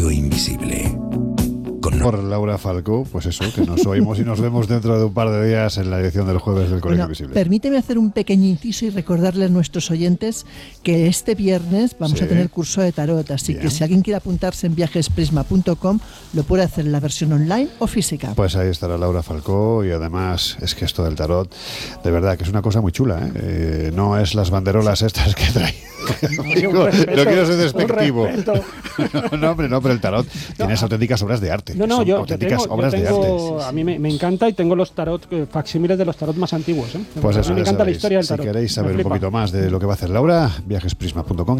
Colegio Invisible. Por Laura Falcó, pues eso, que nos oímos y nos vemos dentro de un par de días en la edición del jueves del Colegio Invisible. Permíteme hacer un pequeño inciso y recordarle a nuestros oyentes que este viernes vamos a tener curso de tarot, así que si alguien quiere apuntarse en viajesprisma.com lo puede hacer en la versión online o física. Pues ahí estará Laura Falcó, y además es que esto del tarot, de verdad que es una cosa muy chula, ¿eh? No es las banderolas estas que trae. No quiero ser despectivo. No, hombre, no, pero el tarot tienes auténticas obras de arte. Yo tengo, a mí me encanta, y tengo los tarot, facsímiles de los tarot más antiguos, ¿eh? Pues eso, me encanta la historia del si tarot. queréis saber un poquito más de lo que va a hacer Laura, viajesprisma.com.